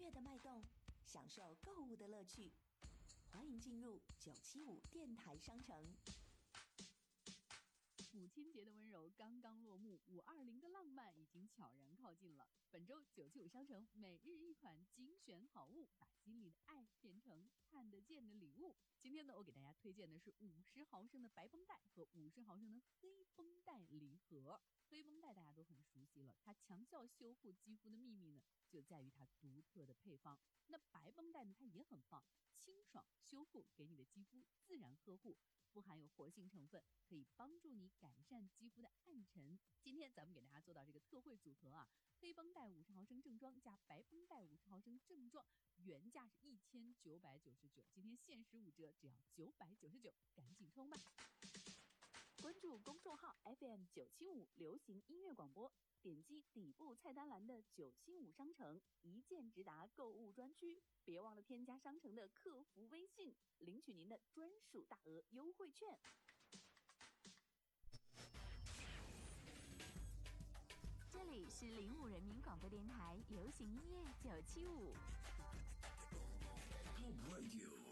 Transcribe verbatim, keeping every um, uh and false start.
乐的脉动，享受购物的乐趣。欢迎进入九七五电台商城。 母亲节的温柔刚刚落幕，五二零的浪漫已经悄然靠近了。本周九七五商城每日一款精选好物，把心里的爱变成看得见的礼物。今天呢，我给大家推荐的是五十毫升的白绷带和五十毫升的黑绷带礼盒。黑绷带大家都很熟悉了，它强效修复肌肤的秘密呢，就在于它独特的配方。那白绷带呢，它也很棒，清爽修复，给你的肌肤自然呵护，富含有活性成分，可以帮助你改善肌肤的暗沉。今天咱们给大家做到这个特惠组合啊，黑绷带五十毫升正装加白绷带五十毫升正装，原价是一千九百九十九，今天限时五折，只要九百九十九，赶紧冲吧！关注公众号 F M 九七五流行音乐广播，点击底部菜单栏的九七五商城一键直达购物专区，别忘了添加商城的客服微信，领取您的专属大额优惠券。 这里是零五人民广播电台流行音乐九七五。 Top Radio